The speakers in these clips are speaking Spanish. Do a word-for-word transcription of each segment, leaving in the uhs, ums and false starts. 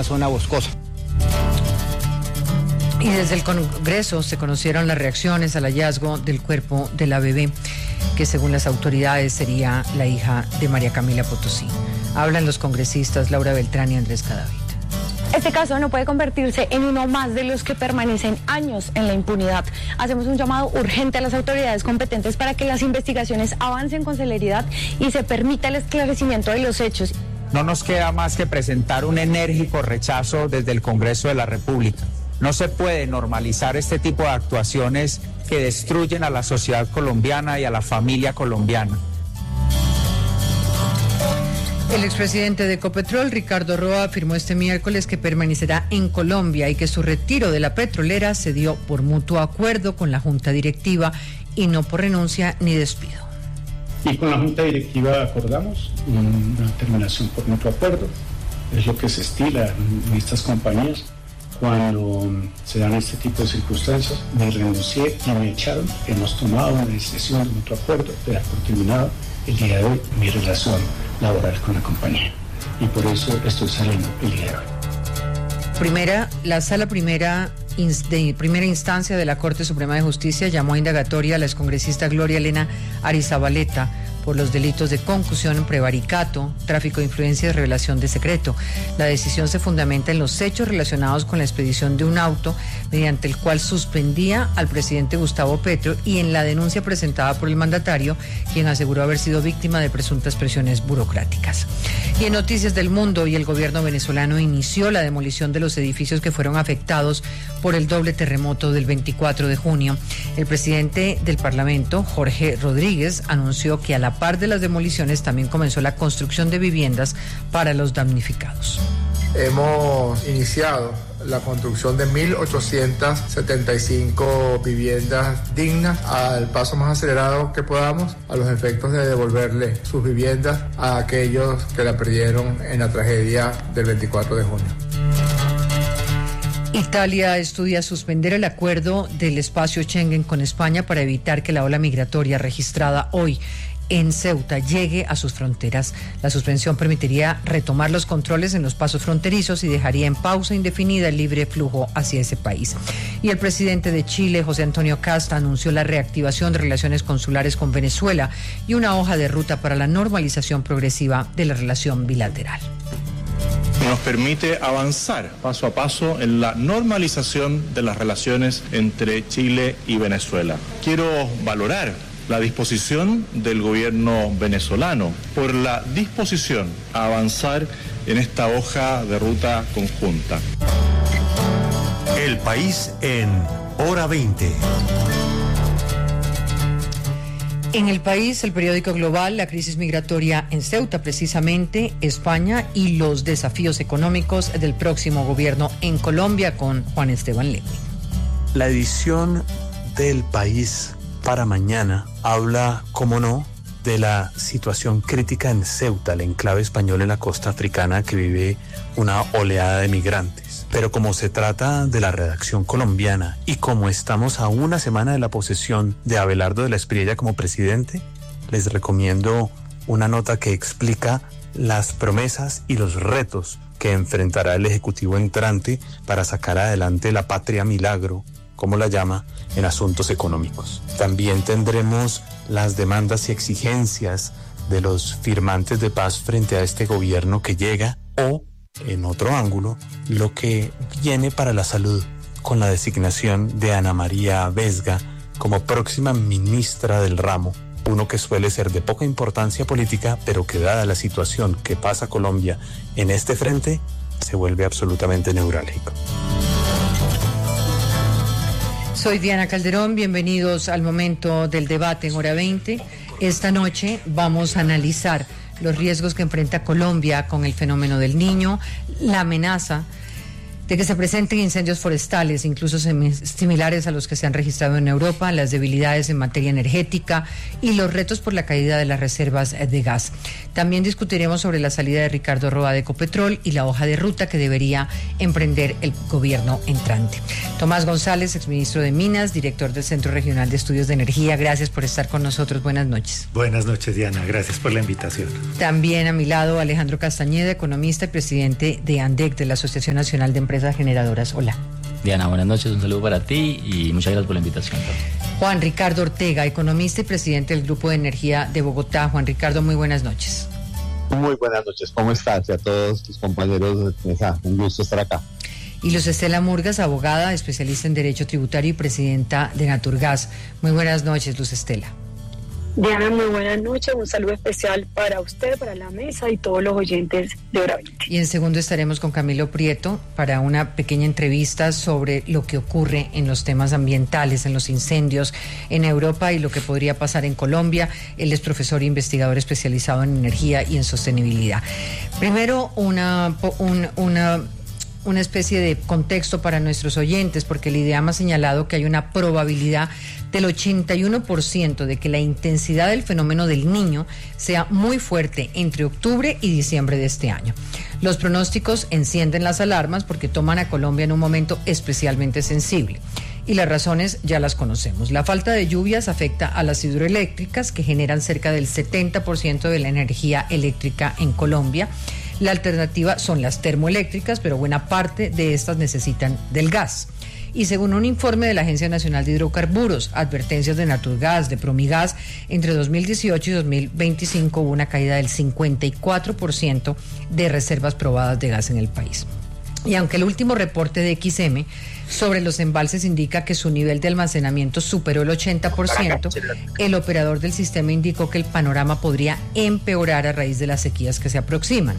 una zona boscosa. Y desde el Congreso se conocieron las reacciones al hallazgo del cuerpo de la bebé, que según las autoridades sería la hija de María Camila Potosí. Hablan los congresistas Laura Beltrán y Andrés Cadavid. Este caso no puede convertirse en uno más de los que permanecen años en la impunidad. Hacemos un llamado urgente a las autoridades competentes para que las investigaciones avancen con celeridad y se permita el esclarecimiento de los hechos. No nos queda más que presentar un enérgico rechazo desde el Congreso de la República. No se puede normalizar este tipo de actuaciones que destruyen a la sociedad colombiana y a la familia colombiana. El expresidente de Ecopetrol, Ricardo Roa, afirmó este miércoles que permanecerá en Colombia y que su retiro de la petrolera se dio por mutuo acuerdo con la Junta Directiva y no por renuncia ni despido. Y con la Junta Directiva acordamos una terminación por mutuo acuerdo. Es lo que se estila en estas compañías. Cuando se dan este tipo de circunstancias, me renuncié y me echaron. Hemos tomado una decisión de mutuo acuerdo de dar por terminado el día de hoy mi relación laboral con la compañía. Y por eso estoy saliendo el día de hoy. Primera, la sala primera de primera instancia de la Corte Suprema de Justicia llamó a indagatoria a la excongresista Gloria Elena Arizabaleta por los delitos de concusión, prevaricato, tráfico de influencias, revelación de secreto. La decisión se fundamenta en los hechos relacionados con la expedición de un auto mediante el cual suspendía al presidente Gustavo Petro y en la denuncia presentada por el mandatario, quien aseguró haber sido víctima de presuntas presiones burocráticas. Y en Noticias del Mundo, y el gobierno venezolano inició la demolición de los edificios que fueron afectados por el doble terremoto del veinticuatro de junio. El presidente del Parlamento, Jorge Rodríguez, anunció que a la par de las demoliciones también comenzó la construcción de viviendas para los damnificados. Hemos iniciado la construcción de mil ochocientas setenta y cinco viviendas dignas al paso más acelerado que podamos, a los efectos de devolverle sus viviendas a aquellos que la perdieron en la tragedia del veinticuatro de junio. Italia estudia suspender el acuerdo del espacio Schengen con España para evitar que la ola migratoria registrada hoy en Ceuta llegue a sus fronteras. La suspensión permitiría retomar los controles en los pasos fronterizos y dejaría en pausa indefinida el libre flujo hacia ese país. Y el presidente de Chile, José Antonio Kast, anunció la reactivación de relaciones consulares con Venezuela y una hoja de ruta para la normalización progresiva de la relación bilateral. Nos permite avanzar paso a paso en la normalización de las relaciones entre Chile y Venezuela. Quiero valorar la disposición del gobierno venezolano por la disposición a avanzar en esta hoja de ruta conjunta. El país en hora veinte. En el país, el periódico Global, la crisis migratoria en Ceuta, precisamente, España y los desafíos económicos del próximo gobierno en Colombia, con Juan Esteban Lewin. La edición del País para mañana habla, como no, de la situación crítica en Ceuta, el enclave español en la costa africana que vive una oleada de migrantes. Pero como se trata de la redacción colombiana y como estamos a una semana de la posesión de Abelardo de la Espriella como presidente, les recomiendo una nota que explica las promesas y los retos que enfrentará el Ejecutivo entrante para sacar adelante la patria milagro, como la llama, en asuntos económicos. También tendremos las demandas y exigencias de los firmantes de paz frente a este gobierno que llega, o, en otro ángulo, lo que viene para la salud con la designación de Ana María Vesga como próxima ministra del ramo, uno que suele ser de poca importancia política, pero que dada la situación que pasa Colombia en este frente, se vuelve absolutamente neurálgico. Soy Diana Calderón, bienvenidos al momento del debate en hora veinte. Esta noche vamos a analizar los riesgos que enfrenta Colombia con el fenómeno del Niño, la amenaza de que se presenten incendios forestales, incluso similares a los que se han registrado en Europa, las debilidades en materia energética y los retos por la caída de las reservas de gas. También discutiremos sobre la salida de Ricardo Roa de Ecopetrol y la hoja de ruta que debería emprender el gobierno entrante. Tomás González, exministro de Minas, director del Centro Regional de Estudios de Energía, gracias por estar con nosotros. Buenas noches. Buenas noches, Diana. Gracias por la invitación. También a mi lado Alejandro Castañeda, economista y presidente de ANDEC, de la Asociación Nacional de Empresas Generadoras. Hola. Diana, buenas noches, un saludo para ti y muchas gracias por la invitación. Juan Ricardo Ortega, economista y presidente del Grupo de Energía de Bogotá. Juan Ricardo, muy buenas noches. Muy buenas noches, ¿cómo estás? Y a todos tus compañeros de mesa, un gusto estar acá. Y Luz Estela Murgas, abogada, especialista en Derecho Tributario y presidenta de Naturgas. Muy buenas noches, Luz Estela. Diana, muy buenas noches, un saludo especial para usted, para la mesa y todos los oyentes de Hora veinte. Y en segundo estaremos con Camilo Prieto para una pequeña entrevista sobre lo que ocurre en los temas ambientales, en los incendios en Europa y lo que podría pasar en Colombia. Él es profesor e investigador especializado en energía y en sostenibilidad. Primero, una... Un, una una especie de contexto para nuestros oyentes, porque el IDEAM ha señalado que hay una probabilidad del ochenta y uno por ciento de que la intensidad del fenómeno del Niño sea muy fuerte entre octubre y diciembre de este año. Los pronósticos encienden las alarmas porque toman a Colombia en un momento especialmente sensible. Y las razones ya las conocemos. La falta de lluvias afecta a las hidroeléctricas, que generan cerca del setenta por ciento de la energía eléctrica en Colombia. La alternativa son las termoeléctricas, pero buena parte de estas necesitan del gas. Y según un informe de la Agencia Nacional de Hidrocarburos, advertencias de Naturgas, de Promigas, entre dos mil dieciocho y dos mil veinticinco hubo una caída del cincuenta y cuatro por ciento de reservas probadas de gas en el país. Y aunque el último reporte de X M sobre los embalses indica que su nivel de almacenamiento superó el ochenta por ciento, el operador del sistema indicó que el panorama podría empeorar a raíz de las sequías que se aproximan.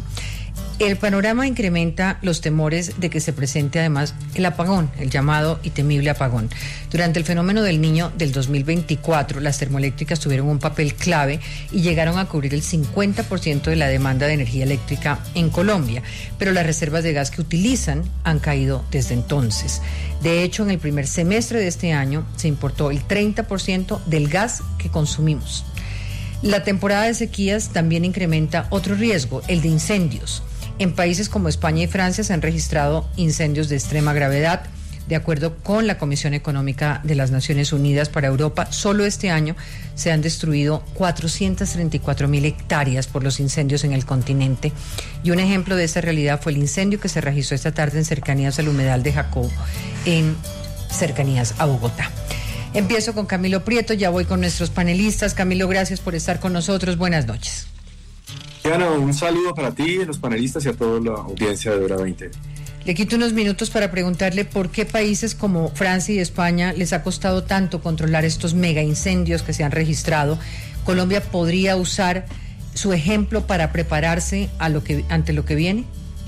El panorama incrementa los temores de que se presente además el apagón, el llamado y temible apagón. Durante el fenómeno del Niño del dos mil veinticuatro, las termoeléctricas tuvieron un papel clave y llegaron a cubrir el cincuenta por ciento de la demanda de energía eléctrica en Colombia, pero las reservas de gas que utilizan han caído desde entonces. De hecho, en el primer semestre de este año se importó el treinta por ciento del gas que consumimos. La temporada de sequías también incrementa otro riesgo, el de incendios. En países como España y Francia se han registrado incendios de extrema gravedad. De acuerdo con la Comisión Económica de las Naciones Unidas para Europa, solo este año se han destruido cuatrocientas treinta y cuatro mil hectáreas por los incendios en el continente. Y un ejemplo de esta realidad fue el incendio que se registró esta tarde en cercanías al humedal de Jacobo, en cercanías a Bogotá. Empiezo con Camilo Prieto, ya voy con nuestros panelistas. Camilo, gracias por estar con nosotros. Buenas noches. Diana, un saludo para ti, los panelistas y a toda la audiencia de Hora veinte. Le quito unos minutos para preguntarle por qué países como Francia y España les ha costado tanto controlar estos mega incendios que se han registrado. ¿Colombia podría usar su ejemplo para prepararse a lo que, ante lo que viene?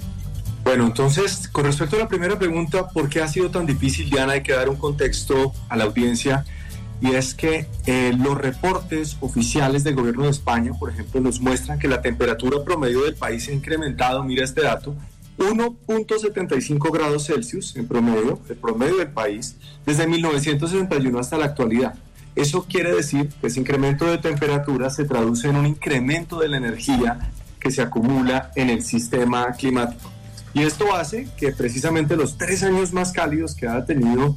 Bueno, entonces, con respecto a la primera pregunta, ¿por qué ha sido tan difícil, Diana? Hay que dar un contexto a la audiencia. Y es que eh, los reportes oficiales del gobierno de España, por ejemplo, nos muestran que la temperatura promedio del país se ha incrementado, mira este dato, uno punto setenta y cinco grados Celsius en promedio, el promedio del país, desde mil novecientos sesenta y uno hasta la actualidad. Eso quiere decir que ese incremento de temperatura se traduce en un incremento de la energía que se acumula en el sistema climático. Y esto hace que precisamente los tres años más cálidos que ha tenido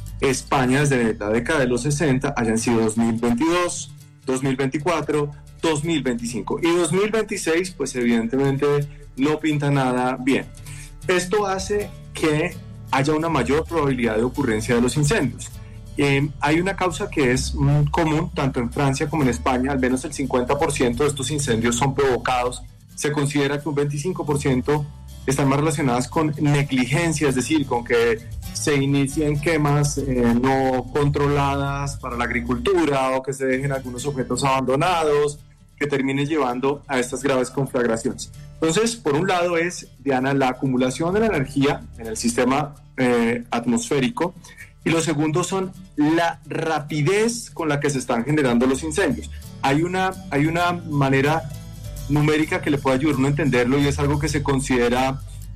España desde la década de los sesenta hayan sido dos mil veintidós, dos mil veinticuatro, dos mil veinticinco y dos mil veintiséis, pues evidentemente no pinta nada bien. Esto hace que haya una mayor probabilidad de ocurrencia de los incendios. Eh, hay una causa que es mm, común tanto en Francia como en España, al menos el cincuenta por ciento de estos incendios son provocados. Se considera que un veinticinco por ciento están más relacionadas con negligencia, es decir, con que se inicien quemas eh, no controladas para la agricultura o que se dejen algunos objetos abandonados, que terminen llevando a estas graves conflagraciones. Entonces, por un lado es, Diana, la acumulación de la energía en el sistema eh, atmosférico, y lo segundo son la rapidez con la que se están generando los incendios. Hay una, hay una manera numérica que le puede ayudar a uno a entenderlo, y es algo que se considera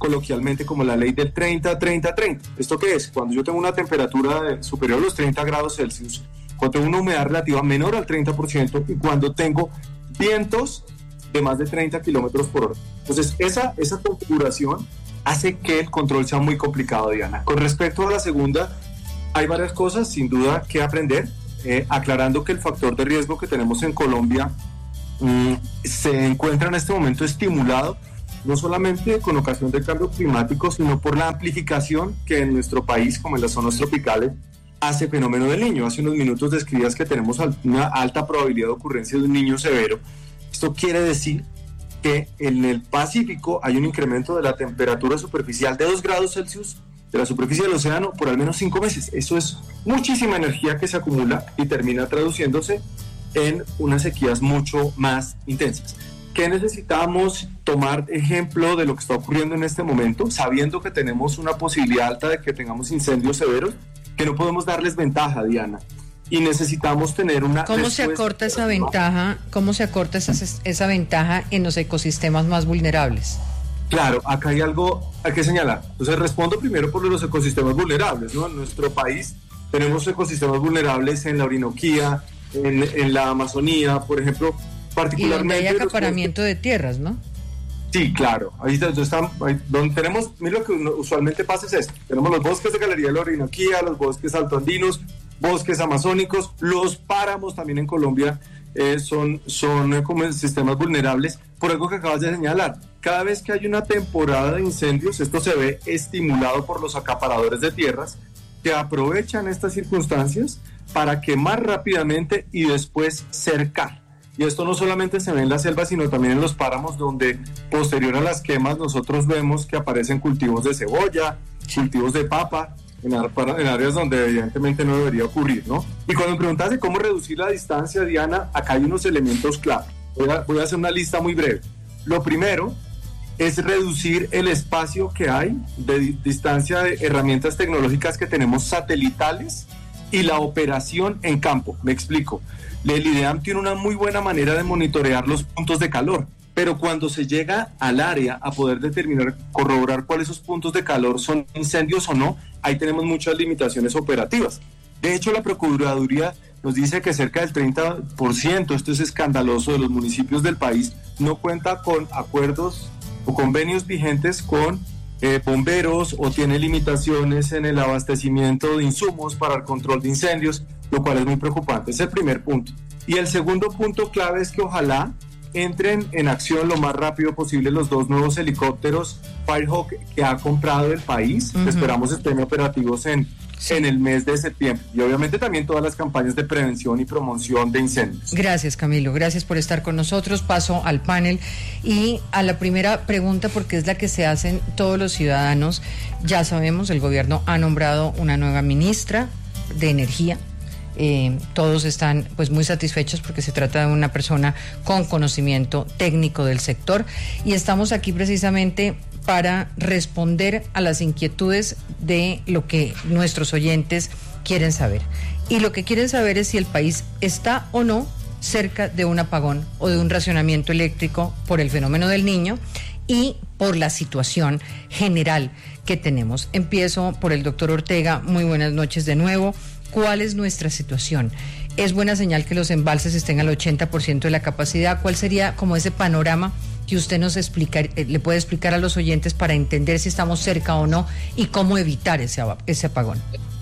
coloquialmente como la ley del treinta, treinta, treinta. ¿Esto qué es? Cuando yo tengo una temperatura superior a los treinta grados Celsius, cuando tengo una humedad relativa menor al treinta por ciento y cuando tengo vientos de más de treinta kilómetros por hora. Entonces, esa, esa configuración hace que el control sea muy complicado, Diana. Con respecto a la segunda, hay varias cosas, sin duda, que aprender, eh, aclarando que el factor de riesgo que tenemos en Colombia mmm, se encuentra en este momento estimulado, no solamente con ocasión del cambio climático, sino por la amplificación que en nuestro país, como en las zonas tropicales, hace fenómeno del niño. Hace unos minutos describías que tenemos una alta probabilidad de ocurrencia de un niño severo. Esto quiere decir que en el Pacífico hay un incremento de la temperatura superficial de dos grados Celsius de la superficie del océano por al menos cinco meses. Eso es muchísima energía que se acumula y termina traduciéndose en unas sequías mucho más intensas. ¿Qué necesitamos tomar ejemplo de lo que está ocurriendo en este momento? Sabiendo que tenemos una posibilidad alta de que tengamos incendios severos, que no podemos darles ventaja, Diana. Y necesitamos tener una... ¿Cómo se acorta esa ventaja? ¿Cómo se acorta esa, esa ventaja en los ecosistemas más vulnerables? Claro, acá hay algo hay que señalar. Entonces respondo primero por los ecosistemas vulnerables, ¿no? En nuestro país tenemos ecosistemas vulnerables en la Orinoquía, en, en la Amazonía, por ejemplo, particularmente... Y donde hay acaparamiento de tierras, ¿no? Sí, claro. Ahí están, ahí, donde tenemos, mira, lo que usualmente pasa es esto. Tenemos los bosques de galería de la Orinoquía, los bosques altoandinos, bosques amazónicos, los páramos también en Colombia eh, son, son eh, como sistemas vulnerables, por algo que acabas de señalar. Cada vez que hay una temporada de incendios, esto se ve estimulado por los acaparadores de tierras que aprovechan estas circunstancias para quemar rápidamente y después cercar. Y esto no solamente se ve en la selva, sino también en los páramos, donde posterior a las quemas nosotros vemos que aparecen cultivos de cebolla, cultivos de papa, en, en áreas donde evidentemente no debería ocurrir, ¿no? Y cuando me preguntas de cómo reducir la distancia, Diana, acá hay unos elementos clave. Voy a, voy a hacer una lista muy breve. Lo primero es reducir el espacio que hay de distancia de herramientas tecnológicas que tenemos satelitales y la operación en campo. Me explico. El IDEAM tiene una muy buena manera de monitorear los puntos de calor, pero cuando se llega al área a poder determinar, corroborar cuáles esos puntos de calor son incendios o no, ahí tenemos muchas limitaciones operativas. De hecho, la Procuraduría nos dice que cerca del treinta por ciento, esto es escandaloso, de los municipios del país no cuenta con acuerdos o convenios vigentes con eh, bomberos o tiene limitaciones en el abastecimiento de insumos para el control de incendios, lo cual es muy preocupante. Ese es el primer punto. Y el segundo punto clave es que ojalá entren en acción lo más rápido posible los dos nuevos helicópteros Firehawk que ha comprado el país. Uh-huh. Esperamos estén operativos en, sí. en el mes de septiembre. Y obviamente también todas las campañas de prevención y promoción de incendios. Gracias, Camilo. Gracias por estar con nosotros. Paso al panel y a la primera pregunta, porque es la que se hacen todos los ciudadanos. Ya sabemos, el gobierno ha nombrado una nueva ministra de Energía. Eh, todos están pues muy satisfechos porque se trata de una persona con conocimiento técnico del sector y estamos aquí precisamente para responder a las inquietudes de lo que nuestros oyentes quieren saber. Y lo que quieren saber es si el país está o no cerca de un apagón o de un racionamiento eléctrico por el fenómeno del Niño y por la situación general que tenemos. Empiezo por el doctor Ortega. Muy buenas noches de nuevo. ¿Cuál es nuestra situación? ¿Es buena señal que los embalses estén al ochenta por ciento de la capacidad? ¿Cuál sería como ese panorama que usted nos explica, le puede explicar a los oyentes para entender si estamos cerca o no y cómo evitar ese, ese apagón?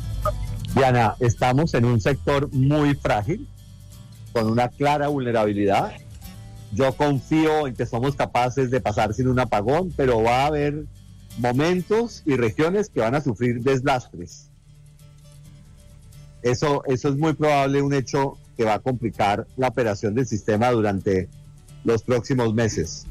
Diana, estamos en un sector muy frágil, con una clara vulnerabilidad. Yo confío en que somos capaces de pasar sin un apagón, pero va a haber momentos y regiones que van a sufrir desastres. Eso, eso es muy probable un hecho que va a complicar la operación del sistema durante los próximos meses.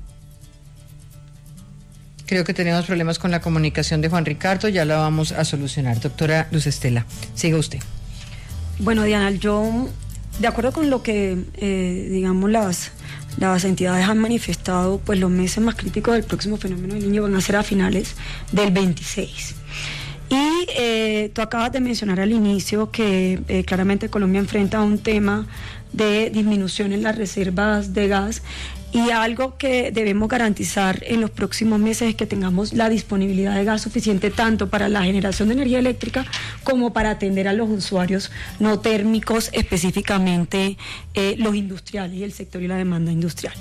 Creo que tenemos problemas con la comunicación de Juan Ricardo, ya la vamos a solucionar. Doctora Luz Estela, siga usted. Bueno, Diana, yo, de acuerdo con lo que, eh, digamos, las, las entidades han manifestado, pues los meses más críticos del próximo fenómeno del Niño van a ser a finales del veintiséis. Y eh, tú acabas de mencionar al inicio que eh, claramente Colombia enfrenta un tema de disminución en las reservas de gas Y algo que debemos garantizar en los próximos meses es que tengamos la disponibilidad de gas suficiente tanto para la generación de energía eléctrica como para atender a los usuarios no térmicos, específicamente eh, los industriales y el sector y la demanda industrial.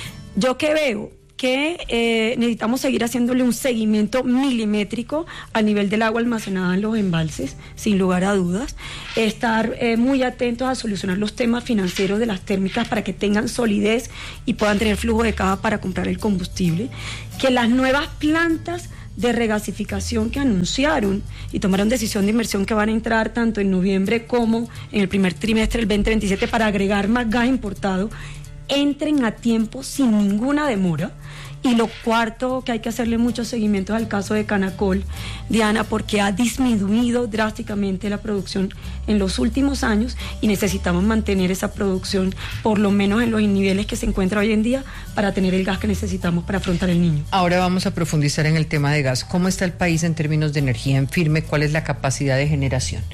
Yo que veo que eh, necesitamos seguir haciéndole un seguimiento milimétrico al nivel del agua almacenada en los embalses, sin lugar a dudas, estar eh, muy atentos a solucionar los temas financieros de las térmicas para que tengan solidez y puedan tener flujo de caja para comprar el combustible, que las nuevas plantas de regasificación que anunciaron y tomaron decisión de inversión que van a entrar tanto en noviembre como en el primer trimestre del veinte veintisiete para agregar más gas importado, entren a tiempo sin ninguna demora. Y lo cuarto, que hay que hacerle muchos seguimientos al caso de Canacol, Diana, porque ha disminuido drásticamente la producción en los últimos años y necesitamos mantener esa producción por lo menos en los niveles que se encuentra hoy en día para tener el gas que necesitamos para afrontar el Niño. Ahora vamos a profundizar en el tema de gas. ¿Cómo está el país en términos de energía en firme? ¿Cuál es la capacidad de generación?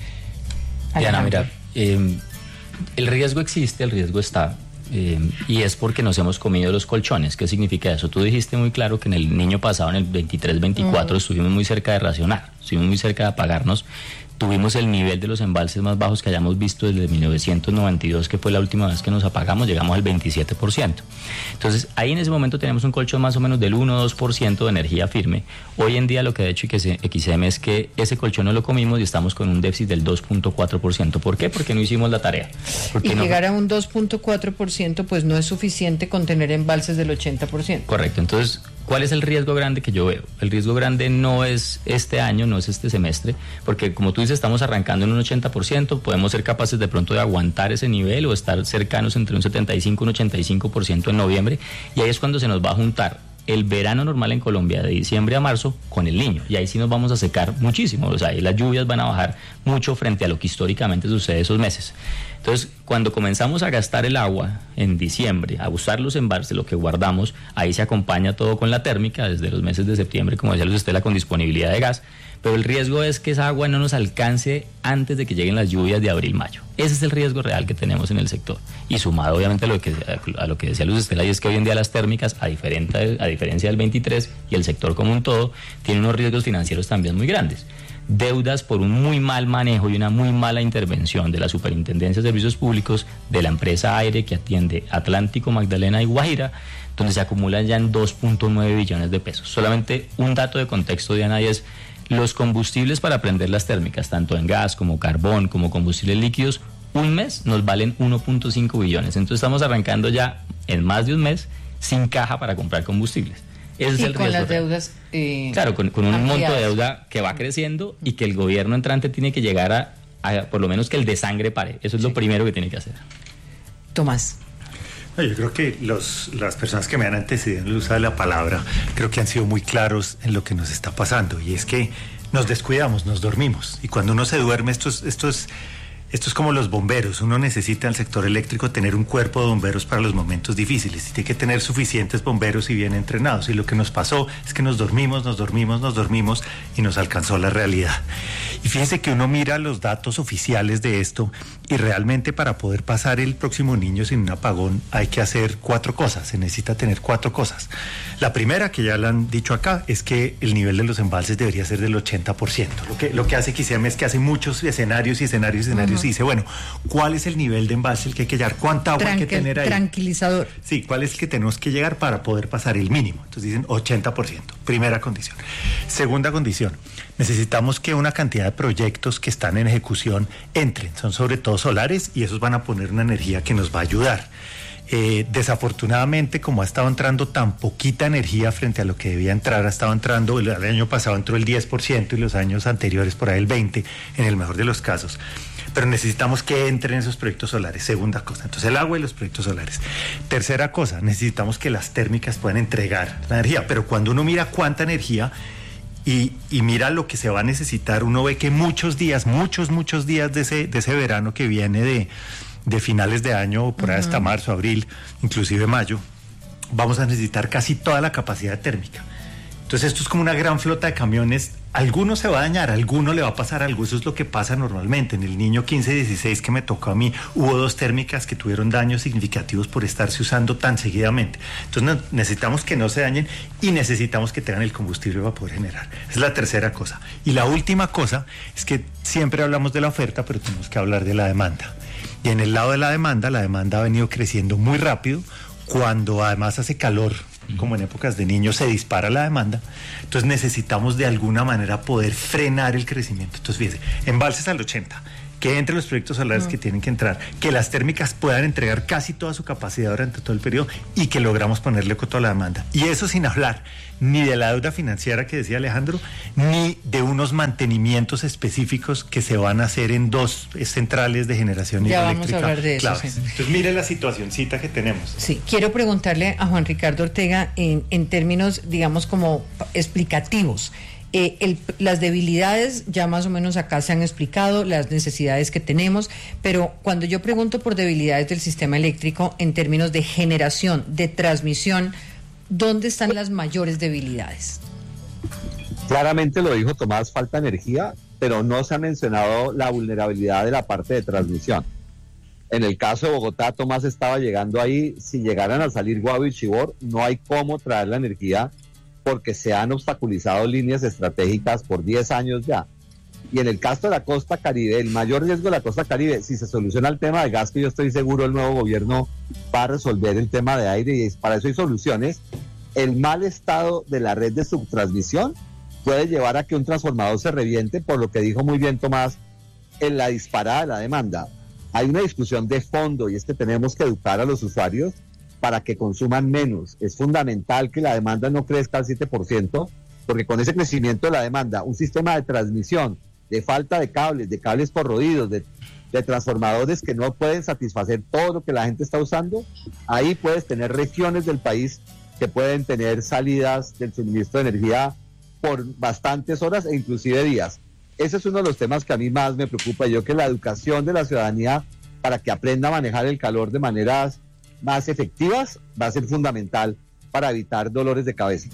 Diana, mira, eh, el riesgo existe, el riesgo está. Eh, y es porque nos hemos comido los colchones. ¿Qué significa eso? Tú dijiste muy claro que en el Niño pasado, en el veintitrés veinticuatro, uh-huh. estuvimos muy cerca de racionar, estuvimos muy cerca de apagarnos. Tuvimos el nivel de los embalses más bajos que hayamos visto desde mil novecientos noventa y dos, que fue la última vez que nos apagamos, llegamos al veintisiete por ciento. Entonces, ahí en ese momento tenemos un colchón más o menos del uno o dos por ciento de energía firme. Hoy en día lo que ha hecho X M es que ese colchón no lo comimos y estamos con un déficit del dos punto cuatro por ciento. ¿Por qué? Porque no hicimos la tarea. Y no... llegar a un dos punto cuatro por ciento pues no es suficiente con tener embalses del ochenta por ciento. Correcto. Entonces, ¿cuál es el riesgo grande que yo veo? El riesgo grande no es este año, no es este semestre, porque como tú dices, estamos arrancando en un ochenta por ciento, podemos ser capaces de pronto de aguantar ese nivel o estar cercanos entre un setenta y cinco y un ochenta y cinco por ciento en noviembre, y ahí es cuando se nos va a juntar el verano normal en Colombia de diciembre a marzo con el Niño, y ahí sí nos vamos a secar muchísimo, o sea, ahí las lluvias van a bajar mucho frente a lo que históricamente sucede esos meses. Entonces, cuando comenzamos a gastar el agua en diciembre, a usar los embalses, lo que guardamos, ahí se acompaña todo con la térmica, desde los meses de septiembre, como decía Luz Estela, con disponibilidad de gas, pero el riesgo es que esa agua no nos alcance antes de que lleguen las lluvias de abril-mayo. Ese es el riesgo real que tenemos en el sector. Y sumado obviamente a lo que, a lo que decía Luz Estela, y es que hoy en día las térmicas, a diferencia, a diferencia del veintitrés y el sector como un todo, tienen unos riesgos financieros también muy grandes. Deudas por un muy mal manejo y una muy mala intervención de la Superintendencia de Servicios Públicos, de la empresa Aire que atiende Atlántico, Magdalena y Guajira, donde se acumulan ya en dos punto nueve billones de pesos. Solamente un dato de contexto, Diana, y es los combustibles para prender las térmicas, tanto en gas como carbón, como combustibles líquidos, un mes nos valen uno punto cinco billones. Entonces estamos arrancando ya en más de un mes sin caja para comprar combustibles. Ese es y el con riesgo las deudas eh, claro, con, con un ampliadas. monto de deuda que va creciendo y que el gobierno entrante tiene que llegar a, a por lo menos que el desangre pare. Eso es sí. lo primero que tiene que hacer. Tomás. No, yo creo que los, las personas que me han antecedido en el uso de la palabra creo que han sido muy claros en lo que nos está pasando, y es que nos descuidamos, nos dormimos, y cuando uno se duerme, esto es, esto es Esto es como los bomberos. Uno necesita en el sector eléctrico tener un cuerpo de bomberos para los momentos difíciles, y tiene que tener suficientes bomberos y bien entrenados. Y lo que nos pasó es que nos dormimos, nos dormimos, nos dormimos y nos alcanzó la realidad. Y fíjense que uno mira los datos oficiales de esto, y realmente para poder pasar el próximo Niño sin un apagón hay que hacer cuatro cosas. Se necesita tener cuatro cosas. La primera, que ya lo han dicho acá, es que el nivel de los embalses debería ser del ochenta por ciento. Lo que, lo que hace X M es que hace muchos escenarios y escenarios y escenarios. Uh-huh. Y dice, bueno, ¿cuál es el nivel de embalse el que hay que llegar? ¿Cuánta agua Tranquil- hay que tener ahí? Tranquilizador. Sí, ¿cuál es el que tenemos que llegar para poder pasar el mínimo? Entonces dicen ochenta por ciento, primera condición. Segunda condición, necesitamos que una cantidad de proyectos que están en ejecución entren, son sobre todo solares, y esos van a poner una energía que nos va a ayudar. Eh, desafortunadamente, como ha estado entrando tan poquita energía frente a lo que debía entrar, ha estado entrando, el, el año pasado entró el diez por ciento y los años anteriores por ahí el veinte por ciento, en el mejor de los casos. Pero necesitamos que entren esos proyectos solares. Segunda cosa, entonces el agua y los proyectos solares. Tercera cosa, necesitamos que las térmicas puedan entregar la energía, pero cuando uno mira cuánta energía y, y mira lo que se va a necesitar, uno ve que muchos días, muchos, muchos días de ese, de ese verano que viene de, de finales de año, por ahí uh-huh. hasta marzo, abril, inclusive mayo, vamos a necesitar casi toda la capacidad térmica. Entonces esto es como una gran flota de camiones alguno se va a dañar, a alguno le va a pasar algo, eso es lo que pasa normalmente. En el niño quince dieciséis que me tocó a mí, hubo dos térmicas que tuvieron daños significativos por estarse usando tan seguidamente. Entonces no, necesitamos que no se dañen y necesitamos que tengan el combustible para poder generar. Esa es la tercera cosa. Y la última cosa es que siempre hablamos de la oferta, pero tenemos que hablar de la demanda. Y en el lado de la demanda, la demanda ha venido creciendo muy rápido. Cuando además hace calor, como en épocas de niños, se dispara la demanda, entonces necesitamos de alguna manera poder frenar el crecimiento. Entonces fíjense, embalses al ochenta, que entre los proyectos solares mm. que tienen que entrar, que las térmicas puedan entregar casi toda su capacidad durante todo el periodo y que logramos ponerle coto a la demanda. Y eso sin hablar ni de la deuda financiera que decía Alejandro, ni de unos mantenimientos específicos que se van a hacer en dos centrales de generación ya hidroeléctrica. Vamos a hablar de eso, sí. Entonces mire la situacioncita que tenemos. Sí, quiero preguntarle a Juan Ricardo Ortega en, en términos, digamos, como explicativos. Eh, el, las debilidades ya más o menos acá se han explicado, las necesidades que tenemos, pero cuando yo pregunto por debilidades del sistema eléctrico en términos de generación, de transmisión, ¿dónde están las mayores debilidades? Claramente lo dijo Tomás, falta energía, pero no se ha mencionado la vulnerabilidad de la parte de transmisión. En el caso de Bogotá, Tomás estaba llegando ahí, si llegaran a salir Guavio y Chivor, no hay cómo traer la energía porque se han obstaculizado líneas estratégicas por diez años ya. Y en el caso de la costa Caribe, el mayor riesgo de la costa Caribe, si se soluciona el tema de gas, que yo estoy seguro el nuevo gobierno va a resolver el tema de aire y para eso hay soluciones, el mal estado de la red de subtransmisión puede llevar a que un transformador se reviente, por lo que dijo muy bien Tomás, en la disparada de la demanda. Hay una discusión de fondo y es que tenemos que educar a los usuarios para que consuman menos. Es fundamental que la demanda no crezca al siete por ciento, porque con ese crecimiento de la demanda, un sistema de transmisión, de falta de cables, de cables corroídos, de, de transformadores que no pueden satisfacer todo lo que la gente está usando, ahí puedes tener regiones del país que pueden tener salidas del suministro de energía por bastantes horas e inclusive días. Ese es uno de los temas que a mí más me preocupa, yo que la educación de la ciudadanía para que aprenda a manejar el calor de maneras más efectivas va a ser fundamental para evitar dolores de cabeza.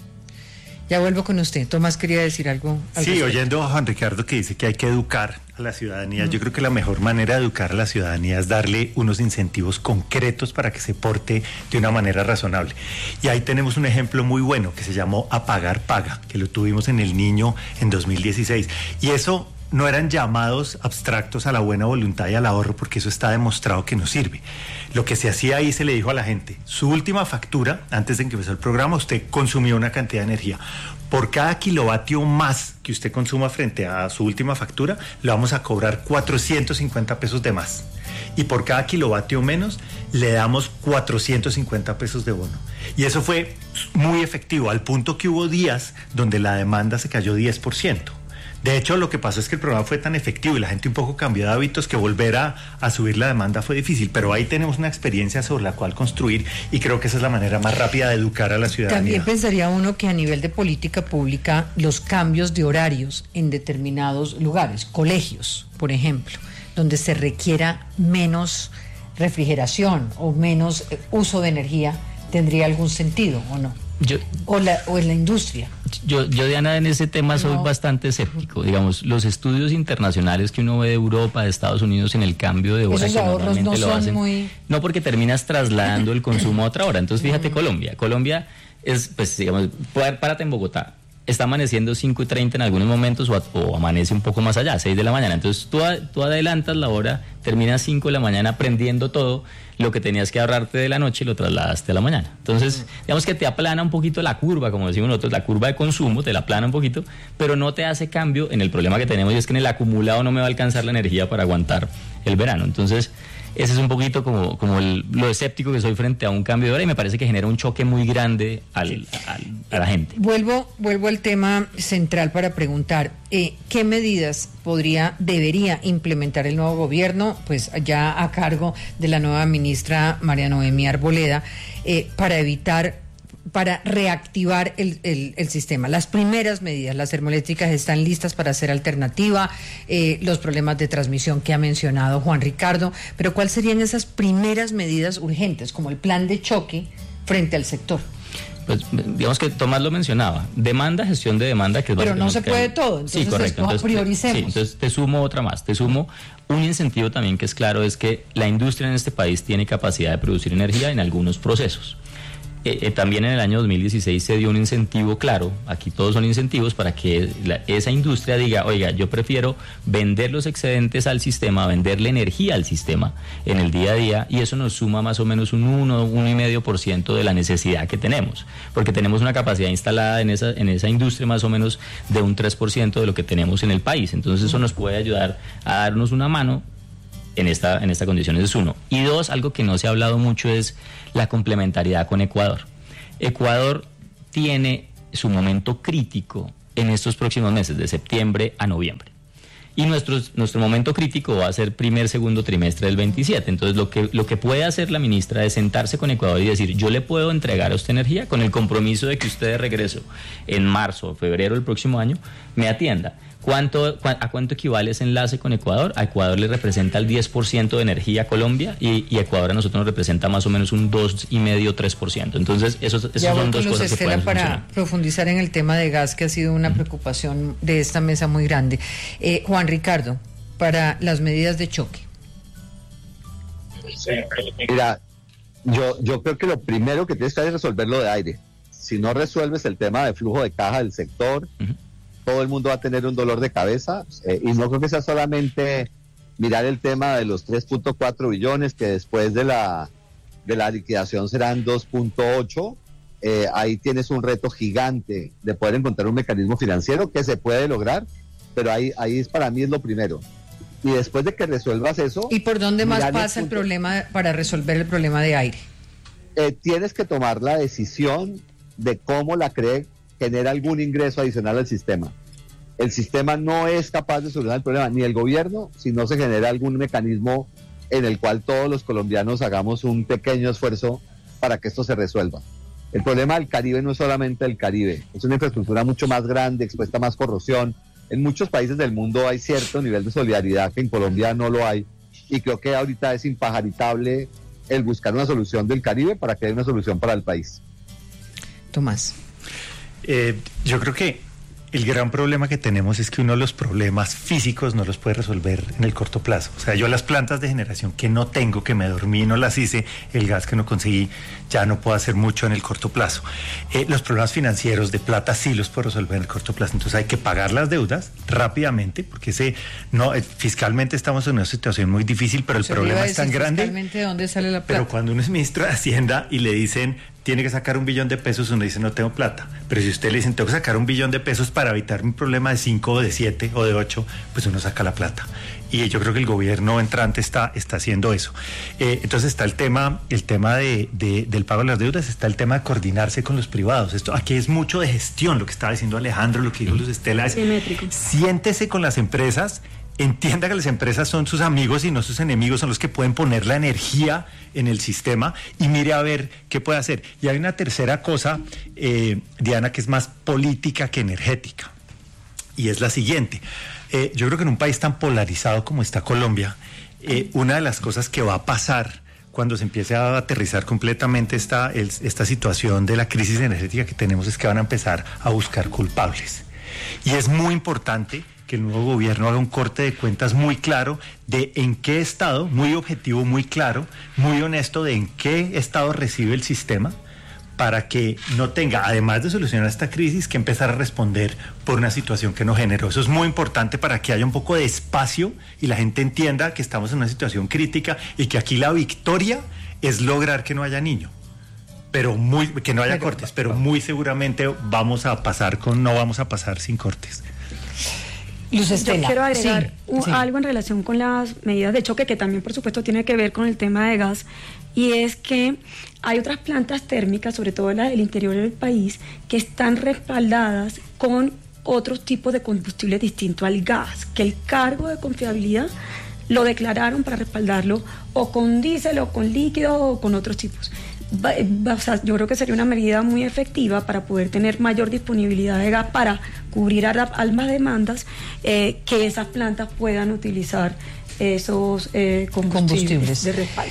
Ya vuelvo con usted. Tomás quería decir algo. algo sí, respecto. Oyendo a Juan Ricardo que dice que hay que educar a la ciudadanía, mm. yo creo que la mejor manera de educar a la ciudadanía es darle unos incentivos concretos para que se porte de una manera razonable. Y ahí tenemos un ejemplo muy bueno que se llamó Apagar Paga, que lo tuvimos en El Niño en dos mil dieciséis. Y eso no eran llamados abstractos a la buena voluntad y al ahorro, porque eso está demostrado que no sirve. Lo que se hacía ahí, se le dijo a la gente, su última factura, antes de que empezó el programa, usted consumió una cantidad de energía. Por cada kilovatio más que usted consuma frente a su última factura, le vamos a cobrar cuatrocientos cincuenta pesos de más. Y por cada kilovatio menos, le damos cuatrocientos cincuenta pesos de bono. Y eso fue muy efectivo, al punto que hubo días donde la demanda se cayó diez por ciento. De hecho, lo que pasó es que el programa fue tan efectivo y la gente un poco cambió de hábitos que volver a, a subir la demanda fue difícil, pero ahí tenemos una experiencia sobre la cual construir y creo que esa es la manera más rápida de educar a la ciudadanía. También pensaría uno que a nivel de política pública los cambios de horarios en determinados lugares, colegios, por ejemplo, donde se requiera menos refrigeración o menos uso de energía, ¿tendría algún sentido o no? Yo, o, la, o en la industria. Yo, yo, Diana, en ese tema soy no. bastante escéptico. Digamos, los estudios internacionales que uno ve de Europa, de Estados Unidos, en el cambio de hora que normalmente no lo hacen, muy... no porque terminas trasladando el consumo a otra hora. Entonces, fíjate, Colombia. Colombia es, pues, digamos, párate en Bogotá. Está amaneciendo cinco y treinta en algunos momentos o, a, o amanece un poco más allá, seis de la mañana. Entonces tú, tú adelantas la hora, terminas cinco de la mañana prendiendo todo, lo que tenías que ahorrarte de la noche lo trasladaste a la mañana. Entonces, digamos que te aplana un poquito la curva, como decimos nosotros, la curva de consumo, te la aplana un poquito, pero no te hace cambio en el problema que tenemos y es que en el acumulado no me va a alcanzar la energía para aguantar el verano. Entonces, ese es un poquito como, como el, lo escéptico que soy frente a un cambio de hora y me parece que genera un choque muy grande al, al, a la gente. Vuelvo, vuelvo al tema central para preguntar, eh, ¿qué medidas podría, debería implementar el nuevo gobierno, pues ya a cargo de la nueva ministra María Noemí Arboleda, eh, para evitar... para reactivar el, el, el sistema? Las primeras medidas, las termoeléctricas están listas para ser alternativa, eh, los problemas de transmisión que ha mencionado Juan Ricardo, pero ¿cuáles serían esas primeras medidas urgentes, como el plan de choque frente al sector? Pues digamos que Tomás lo mencionaba, demanda, gestión de demanda, que es Pero no se que puede hay. todo, entonces sí, correcto. Entonces, entonces, prioricemos. Sí, entonces te sumo otra más, te sumo un incentivo también que es claro, es que la industria en este país tiene capacidad de producir energía en algunos procesos. Eh, eh, también en el año dos mil dieciséis se dio un incentivo claro, aquí todos son incentivos para que la, esa industria diga, oiga, yo prefiero vender los excedentes al sistema, venderle energía al sistema en el día a día, y eso nos suma más o menos un uno, uno y medio por ciento de la necesidad que tenemos, porque tenemos una capacidad instalada en esa, en esa industria más o menos de un tres por ciento de lo que tenemos en el país. Entonces eso nos puede ayudar a darnos una mano en esta, en esta condición. Ese es uno. Y dos, algo que no se ha hablado mucho es la complementariedad con Ecuador. Ecuador tiene su momento crítico en estos próximos meses, de septiembre a noviembre. Y nuestro, nuestro momento crítico va a ser primer, segundo trimestre del veintisiete. Entonces lo que, lo que puede hacer la ministra es sentarse con Ecuador y decir, yo le puedo entregar a usted energía con el compromiso de que usted de regreso en marzo o febrero del próximo año me atienda. ¿Cuánto, cu ¿A cuánto equivale ese enlace con Ecuador? A Ecuador le representa el diez por ciento de energía a Colombia y, y Ecuador a nosotros nos representa más o menos un dos y medio, tres por ciento. Entonces, esos, esos ya son dos cosas Estela, que pueden para funcionar. profundizar en el tema de gas, que ha sido una preocupación de esta mesa muy grande. Eh, Juan Ricardo, para las medidas de choque. Mira, yo, yo creo que lo primero que tienes que hacer es resolver lo de aire. Si no resuelves el tema de flujo de caja del sector, uh-huh. todo el mundo va a tener un dolor de cabeza, eh, y no creo que sea solamente mirar el tema de los tres punto cuatro billones, que después de la, de la liquidación serán dos punto ocho. Eh, ahí tienes un reto gigante de poder encontrar un mecanismo financiero que se puede lograr, pero ahí, ahí es, para mí es lo primero. Y después de que resuelvas eso... ¿Y por dónde más pasa el, el problema para resolver el problema de aire? Eh, tienes que tomar la decisión de cómo la C R E G genera algún ingreso adicional al sistema. El sistema no es capaz de solucionar el problema, ni el gobierno, si no se genera algún mecanismo en el cual todos los colombianos hagamos un pequeño esfuerzo para que esto se resuelva. El problema del Caribe no es solamente el Caribe, es una infraestructura mucho más grande, expuesta a más corrosión. En muchos países del mundo hay cierto nivel de solidaridad que en Colombia no lo hay, y creo que ahorita es impajaritable el buscar una solución del Caribe para que haya una solución para el país. Tomás. Eh, yo creo que el gran problema que tenemos es que uno de los problemas físicos no los puede resolver en el corto plazo. O sea, yo las plantas de generación que no tengo, que me dormí, no las hice, el gas que no conseguí, ya no puedo hacer mucho en el corto plazo. Eh, los problemas financieros de plata sí los puedo resolver en el corto plazo. Entonces hay que pagar las deudas rápidamente, porque ese, no, eh, fiscalmente estamos en una situación muy difícil, pero el Se problema es tan grande. Fiscalmente, ¿de dónde sale la plata? Pero cuando uno es ministro de Hacienda y le dicen tiene que sacar un billón de pesos, uno dice no tengo plata. Pero si usted le dicen tengo que sacar un billón de pesos para evitar un problema de cinco o de siete o de ocho, pues uno saca la plata. Y yo creo que el gobierno entrante está, está haciendo eso. Eh, entonces está el tema, el tema de, de, del pago de las deudas, está el tema de coordinarse con los privados. Esto aquí es mucho de gestión, lo que estaba diciendo Alejandro, lo que dijo Luz Estela, es simétrico. Siéntese con las empresas, entienda que las empresas son sus amigos y no sus enemigos, son los que pueden poner la energía en el sistema, y mire a ver qué puede hacer. Y hay una tercera cosa, eh, Diana, que es más política que energética, y es la siguiente. Eh, yo creo que en un país tan polarizado como está Colombia, eh, una de las cosas que va a pasar cuando se empiece a aterrizar completamente esta, el, esta situación de la crisis energética que tenemos es que van a empezar a buscar culpables. Y es muy importante que el nuevo gobierno haga un corte de cuentas muy claro de en qué estado, muy objetivo, muy claro, muy honesto, de en qué estado recibe el sistema, para que no tenga, además de solucionar esta crisis, que empezar a responder por una situación que no generó. Eso es muy importante para que haya un poco de espacio y la gente entienda que estamos en una situación crítica y que aquí la victoria es lograr que no haya niño. Pero muy, que no haya pero, cortes, pero muy seguramente vamos a pasar con, no vamos a pasar sin cortes. Luz Estela. Yo quiero agregar sí, un, sí. algo en relación con las medidas de choque, que también por supuesto tiene que ver con el tema de gas, y es que hay otras plantas térmicas, sobre todo las del interior del país, que están respaldadas con otros tipos de combustible distinto al gas, que el cargo de confiabilidad lo declararon para respaldarlo o con diésel o con líquido o con otros tipos. O sea, yo creo que sería una medida muy efectiva para poder tener mayor disponibilidad de gas para cubrir ambas demandas, eh, que esas plantas puedan utilizar esos eh, combustibles, combustibles de respaldo.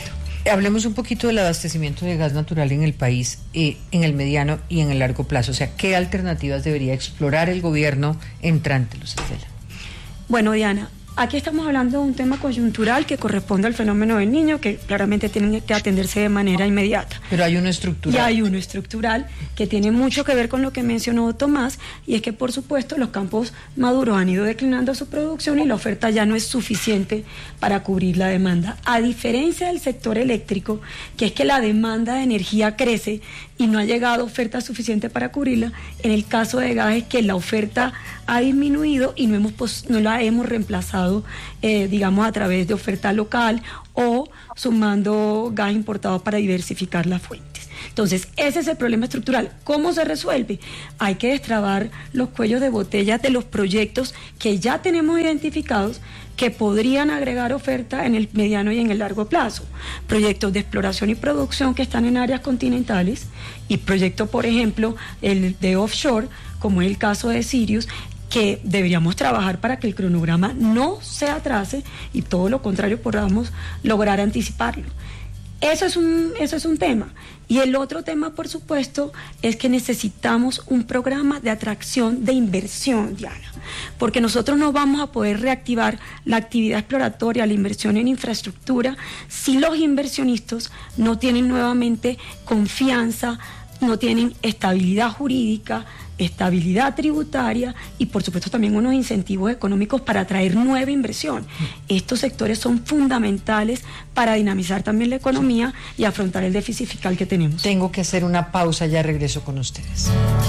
Hablemos un poquito del abastecimiento de gas natural en el país, eh, en el mediano y en el largo plazo. O sea, ¿qué alternativas debería explorar el gobierno entrante, Luz Estela? Bueno, Diana, aquí estamos hablando de un tema coyuntural que corresponde al fenómeno del Niño, que claramente tiene que atenderse de manera inmediata. Pero hay uno estructural. Y hay uno estructural que tiene mucho que ver con lo que mencionó Tomás, y es que, por supuesto, los campos maduros han ido declinando su producción y la oferta ya no es suficiente para cubrir la demanda. A diferencia del sector eléctrico, que es que la demanda de energía crece y no ha llegado oferta suficiente para cubrirla, en el caso de gas es que la oferta ha disminuido y no, hemos, no la hemos reemplazado, eh, digamos, a través de oferta local o sumando gas importado para diversificar las fuentes. Entonces, ese es el problema estructural. ¿Cómo se resuelve? Hay que destrabar los cuellos de botella de los proyectos que ya tenemos identificados que podrían agregar oferta en el mediano y en el largo plazo. Proyectos de exploración y producción que están en áreas continentales y proyectos, por ejemplo, el de offshore, como es el caso de Sirius, que deberíamos trabajar para que el cronograma no se atrase y todo lo contrario podamos lograr anticiparlo. Eso es un, eso es un tema. Y el otro tema, por supuesto, es que necesitamos un programa de atracción de inversión, Diana, porque nosotros no vamos a poder reactivar la actividad exploratoria, la inversión en infraestructura, si los inversionistas no tienen nuevamente confianza, no tienen estabilidad jurídica, estabilidad tributaria y, por supuesto, también unos incentivos económicos para atraer nueva inversión. Estos sectores son fundamentales para dinamizar también la economía y afrontar el déficit fiscal que tenemos. Tengo que hacer una pausa, ya regreso con ustedes.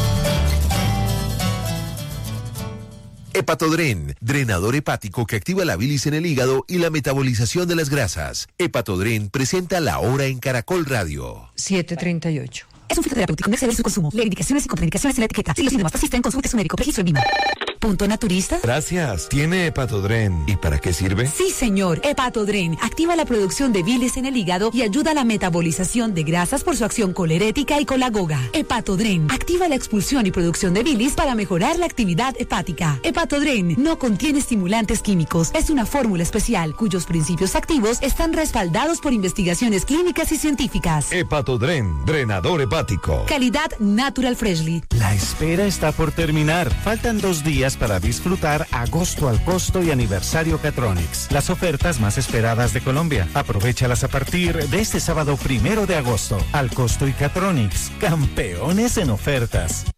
Hepatodren, drenador hepático que activa la bilis en el hígado y la metabolización de las grasas. Hepatodren presenta La Hora en Caracol Radio. siete treinta y ocho. Es un fitoterapéutico, no excede su consumo. Le indicaciones y contraindicaciones en la etiqueta. Si los síntomas persisten, consulte a su médico. Registro en Vima. Punto Naturista. Gracias. ¿Tiene Hepatodren? ¿Y para qué sirve? Sí, señor. Hepatodren activa la producción de bilis en el hígado y ayuda a la metabolización de grasas por su acción colerética y colagoga. Hepatodren activa la expulsión y producción de bilis para mejorar la actividad hepática. Hepatodren no contiene estimulantes químicos. Es una fórmula especial cuyos principios activos están respaldados por investigaciones clínicas y científicas. Hepatodren, drenador hepático. Calidad Natural Freshly. La espera está por terminar. Faltan dos días para disfrutar Agosto al Costo y Aniversario Catronics, las ofertas más esperadas de Colombia. Aprovéchalas a partir de este sábado primero de agosto. Al Costo y Catronics, campeones en ofertas.